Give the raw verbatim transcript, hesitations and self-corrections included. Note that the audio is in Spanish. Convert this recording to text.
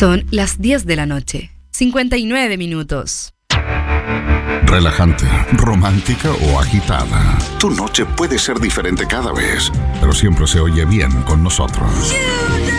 Son las diez de la noche, cincuenta y nueve minutos. Relajante, romántica o agitada. Tu noche puede ser diferente cada vez, pero siempre se oye bien con nosotros.